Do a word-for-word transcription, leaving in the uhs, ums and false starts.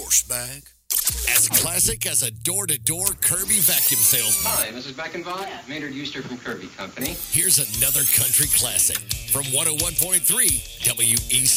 Horseback. As classic as a door-to-door Kirby vacuum salesman. Hi, Missus Beckenbach. Maynard Euster from Kirby Company. Here's another country classic from one oh one point three W E C.